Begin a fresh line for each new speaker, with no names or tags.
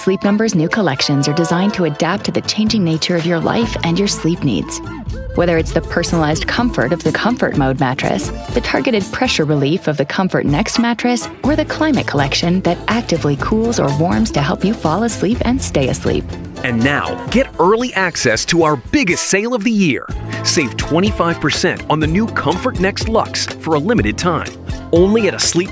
Sleep Number's new collections are designed to adapt to the changing nature of your life and your sleep needs. Whether it's the personalized comfort of the Comfort Mode mattress, the targeted pressure relief of the Comfort Next mattress, or the Climate Collection that actively cools or warms to help you fall asleep and stay asleep.
And now, get early access to our biggest sale of the year. Save 25% on the new Comfort Next Luxe for a limited time. Only at a Sleep